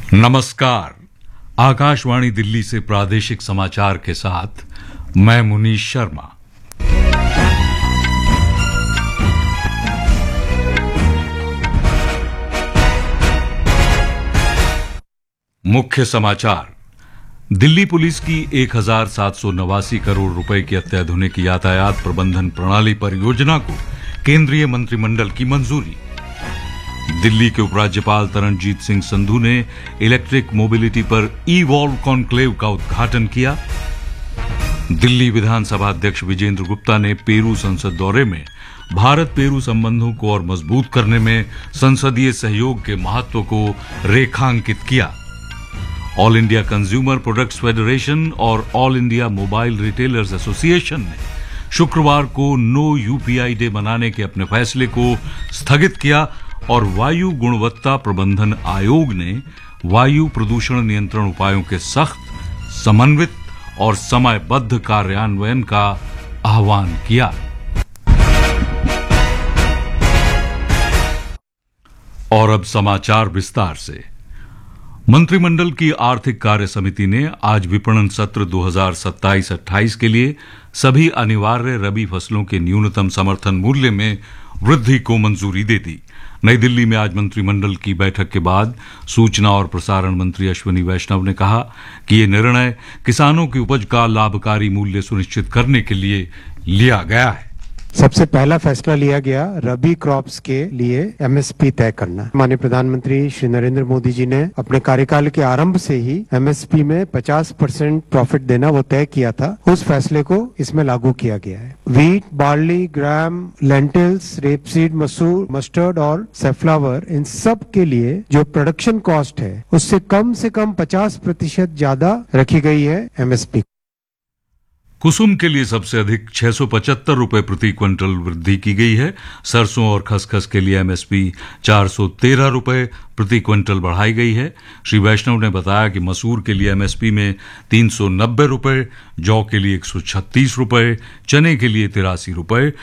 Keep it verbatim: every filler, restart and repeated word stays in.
नमस्कार। आकाशवाणी दिल्ली से प्रादेशिक समाचार के साथ मैं मुनीश शर्मा। मुख्य समाचार। दिल्ली पुलिस की एक हजार सात सौ नवासी करोड़ रुपए की अत्याधुनिक यातायात प्रबंधन प्रणाली परियोजना को केंद्रीय मंत्रिमंडल की मंजूरी। दिल्ली के उपराज्यपाल तरणजीत सिंह संधू ने इलेक्ट्रिक मोबिलिटी पर ई वॉल्व कॉन्क्लेव का उद्घाटन किया। दिल्ली विधानसभा अध्यक्ष विजेंद्र गुप्ता ने पेरू संसद दौरे में भारत पेरू संबंधों को और मजबूत करने में संसदीय सहयोग के महत्व को रेखांकित किया। All India consumer products federation और all India mobile retailers association ने शुक्रवार को नो यूपीआई डे मनाने के अपने फैसले को स्थगित किया और वायु गुणवत्ता प्रबंधन आयोग ने वायु प्रदूषण नियंत्रण उपायों के सख्त, समन्वित और समयबद्ध कार्यान्वयन का आह्वान किया। और अब समाचार विस्तार से। मंत्रिमंडल की आर्थिक कार्य समिति ने आज विपणन सत्र दो हज़ार सत्ताईस अट्ठाईस के लिए सभी अनिवार्य रबी फसलों के न्यूनतम समर्थन मूल्य में वृद्धि को मंजूरी दे दी। नई दिल्ली में आज मंत्रिमंडल की बैठक के बाद सूचना और प्रसारण मंत्री अश्विनी वैष्णव ने कहा कि ये निर्णय किसानों की उपज का लाभकारी मूल्य सुनिश्चित करने के लिए लिया गया है। सबसे पहला फैसला लिया गया रबी क्रॉप्स के लिए एमएसपी तय करना। माननीय प्रधानमंत्री श्री नरेंद्र मोदी जी ने अपने कार्यकाल के आरंभ से ही एमएसपी में पचास परसेंट प्रॉफिट देना वो तय किया था। उस फैसले को इसमें लागू किया गया है। वीट, बार्ली, ग्राम, लेंटिल्स, रेपसीड, मसूर, मस्टर्ड और सेफ्लावर, इन सब के लिए जो प्रोडक्शन कॉस्ट है उससे कम से कम पचास प्रतिशत ज्यादा रखी गई है एमएसपी। कुसुम के लिए सबसे अधिक छह सौ पचहत्तर रुपए प्रति क्विंटल वृद्धि की गई है। सरसों और खसखस के लिए एमएसपी चार सौ तेरह रुपए प्रति क्विंटल बढ़ाई गई है। श्री वैष्णव ने बताया कि मसूर के लिए एमएसपी में तीन सौ नब्बे रुपए, जौ के लिए एक सौ छत्तीस रुपए, चने के लिए तिरासी रुपए